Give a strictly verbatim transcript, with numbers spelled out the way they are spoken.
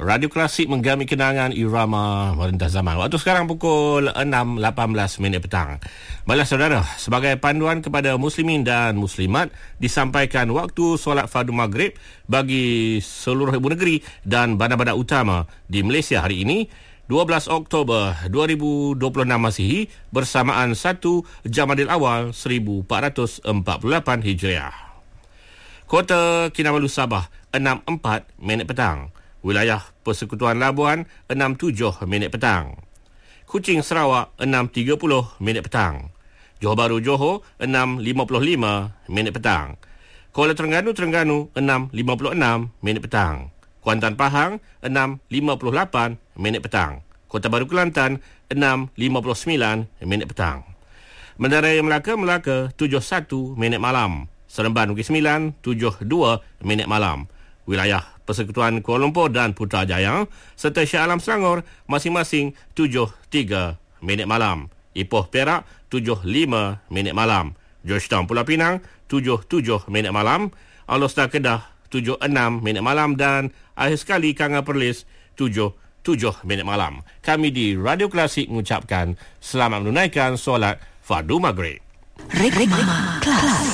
Radio Klasik menggami kenangan irama merendah zaman. Waktu sekarang pukul enam lapan belas minit petang. Baiklah saudara, sebagai panduan kepada muslimin dan muslimat, disampaikan waktu solat fardu maghrib bagi seluruh ibu negeri dan bandar-bandar utama di Malaysia hari ini, dua belas Oktober dua ribu dua puluh enam Masihi, bersamaan satu Jamadil Awal seribu empat ratus empat puluh lapan Hijriah. Kota Kinabalu Sabah enam empat minit petang. Wilayah Persekutuan Labuan enam tujuh minit petang. Kuching Sarawak enam tiga puluh minit petang. Johor Bahru Johor enam lima puluh lima minit petang. Kuala Terengganu Terengganu enam lima puluh enam minit petang. Kuantan Pahang enam lima puluh lapan minit petang. Kota Baru Kelantan enam lima puluh sembilan minit petang. Bandaraya Melaka Melaka tujuh satu minit malam. Seremban Negeri Sembilan tujuh dua minit malam. Wilayah Persekutuan Kuala Lumpur dan Putrajaya serta Shah Alam Selangor masing-masing tujuh tiga minit malam. Ipoh Perak tujuh lima minit malam. Georgetown Pulau Pinang tujuh tujuh minit malam. Alor-Star Kedah tujuh enam minit malam dan akhir sekali Kanga Perlis tujuh tujuh minit malam. Kami di Radio Klasik mengucapkan selamat menunaikan solat fardu maghrib. Rikmah Kelas.